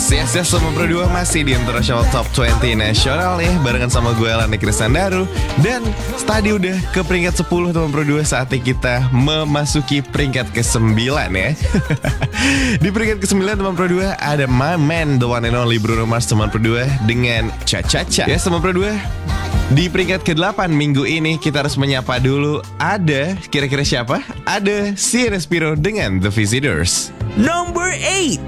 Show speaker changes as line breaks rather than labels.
Yes, teman Pro 2 masih di International Top 20 Nasional nih, barengan sama gue Lani Kristandaru. Dan tadi udah ke peringkat 10 teman Pro 2, saatnya kita memasuki peringkat ke-9 ya. Di peringkat ke-9 teman Pro 2 ada my man, the one and only Bruno Mars teman Pro 2 dengan Cha-Cha-Cha. Yes teman Pro 2, di peringkat ke-8 minggu ini kita harus menyapa dulu. Ada, kira-kira siapa? Ada si Respiro dengan The Visitors.
Number 8.